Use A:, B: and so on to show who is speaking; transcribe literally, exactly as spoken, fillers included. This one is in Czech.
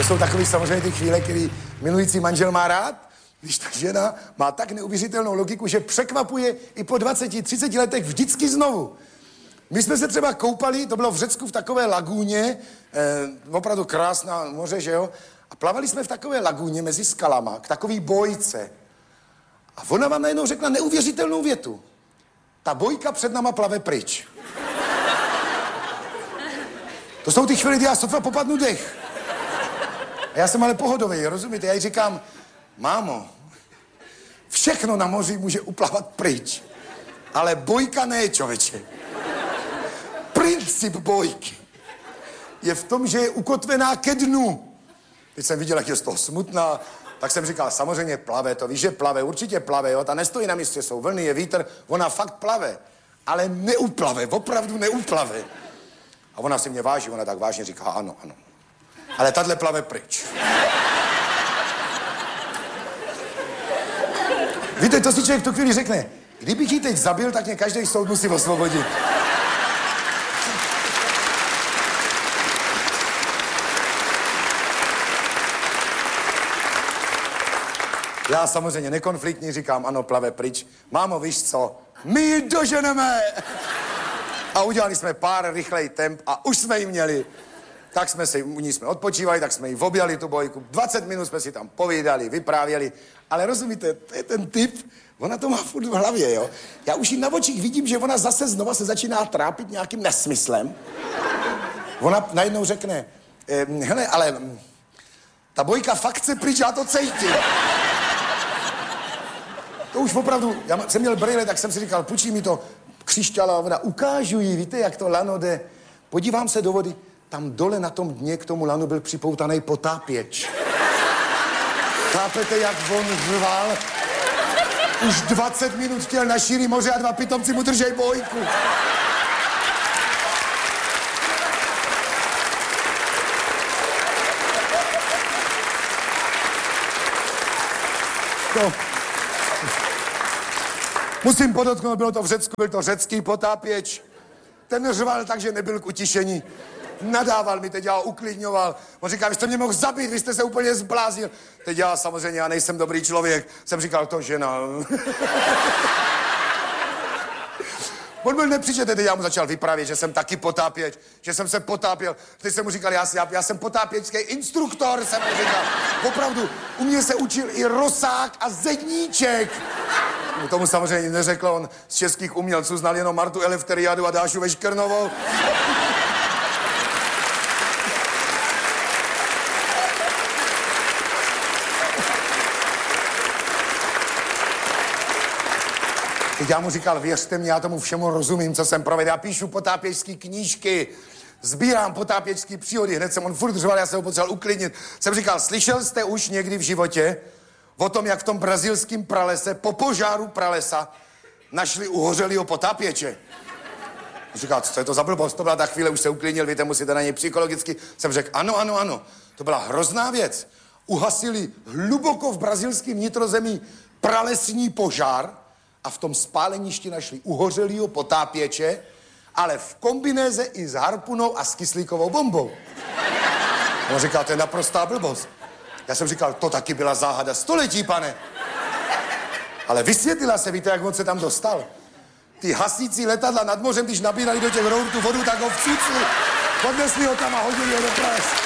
A: To jsou takový samozřejmě ty chvíle, který milující manžel má rád, když ta žena má tak neuvěřitelnou logiku, že překvapuje i po dvaceti, třiceti letech vždycky znovu. My jsme se třeba koupali, to bylo v Řecku v takové lagúně, eh, opravdu krásná moře, že jo? A plavali jsme v takové lagúně mezi skalama k takový bojce. A ona vám najednou řekla neuvěřitelnou větu. Ta bojka před náma plave pryč. To jsou ty chvíli, kdy já sotva popadnu dech. A já jsem ale pohodový, rozumíte? Já jí říkám, mámo, všechno na moři může uplavat pryč, ale bojka ne, čověče. Princip bojky je v tom, že je ukotvená ke dnu. Teď jsem viděl, jak je z toho smutná, tak jsem říkal, samozřejmě plave, to víš, že plave, určitě plave, jo, ta nestojí na místě, jsou vlny, je vítr, ona fakt plave, ale neuplave, opravdu neuplave. A ona si mě váží, ona tak vážně říká, ano, ano. Ale tahle plave pryč. Víte, to si člověk v tu chvíli řekne, kdybych ji teď zabil, tak mě každý soud musí osvobodit. Já samozřejmě nekonfliktní říkám, ano, plave pryč. Mámo, víš co? My ji doženeme! A udělali jsme pár rychlej temp a už jsme ji měli. Tak jsme si, u ní jsme odpočívali, tak jsme ji objali tu bojku. dvacet minut jsme si tam povídali, vyprávěli. Ale rozumíte, to je ten typ, ona to má furt v hlavě, jo. Já už ji na očích vidím, že ona zase znova se začíná trápit nějakým nesmyslem. Ona najednou řekne, eh, hele, ale ta bojka fakt chce pryč, já to cítím. To už opravdu, já jsem měl brýle, tak jsem si říkal, půjčí mi to křišťala, ona, ukážu jí, víte, jak to lano jde. Podívám se do vody, tam dole na tom dně k tomu lanu byl připoutaný potápěč. Chápete, jak on řval? Už dvacet minut chtěl na šíří moře a dva pitomci mu držej bojku. To... Musím podotknout, bylo to v Řecku, byl to řecký potápěč. Ten řval tak, že nebyl k utišení. Nadával mi, teď já ho uklidňoval. On říká, vy jste mě mohl zabít, vy jste se úplně zbláznil. Teď já samozřejmě, já nejsem dobrý člověk. Jsem říkal, to žena. On byl nepřičete, teď já mu začal vyprávět, že jsem taky potápěč, že jsem se potápěl. Teď jsem mu říkal, já, já, já jsem potápěčský instruktor, jsem mu říkal. Opravdu, u mě se učil i Rosák a Zedníček. Tomu samozřejmě neřekl, on z českých umělců znal jenom Martu Eleftheriadu a Dášu Veškernovou. Teď já mu říkal, věřte mi, já tomu všemu rozumím, co jsem provedl. Já píšu potápěčský knížky, sbírám potápěčský příhody, hned jsem on furt řval, já jsem ho potřeboval uklidnit. Jsem říkal, slyšel jste už někdy v životě o tom, jak v tom brazilském pralese, po požáru pralesa, našli uhořelýho potápěče? Říkal, co je to za blbost? To byla ta chvíle, už se uklidnil, víte, musíte na něj psychologicky. Jsem řekl, ano, ano, ano, to byla hrozná věc. Uhasili hluboko v brazilském vnitrozemí pralesní požár a v tom spáleništi našli uhořelýho potápěče, ale v kombinéze i s harpunou a s kyslíkovou bombou. On říkal, to je naprostá blbost. Já jsem říkal, to taky byla záhada století, pane. Ale vysvětlila se, víte, jak on se tam dostal? Ty hasící letadla nad mořem, když nabírali do těch rour tu vodu, tak ho vcucli. Odnesli ho tam a hodili ho do pralesa.